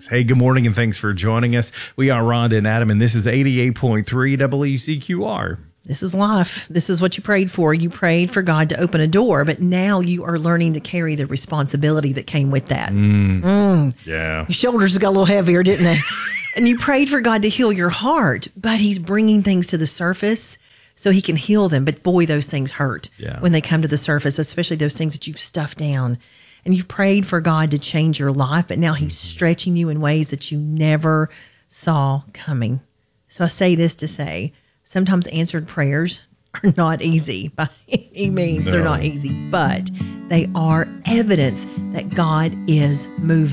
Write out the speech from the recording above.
Hey, good morning, and thanks for joining us. We are Rhonda and Adam, and this is 88.3 WCQR. This is life. This is what you prayed for. You prayed for God to open a door, but now you are learning to carry the responsibility that came with that. Yeah. Your shoulders got a little heavier, didn't they? And you prayed for God to heal your heart, but he's bringing things to the surface so he can heal them. But boy, those things hurt when they come to the surface, especially those things that you've stuffed down. And you've prayed for God to change your life, but now he's stretching you in ways that you never saw coming. So I say this to say, sometimes answered prayers are not easy by any means. They're not easy, but they are evidence that God is moving.